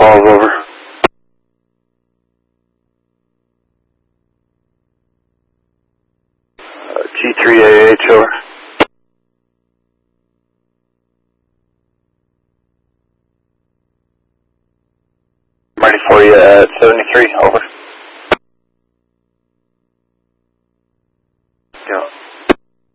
Falls, over. G3AH, over. I'm ready for you at 73, over.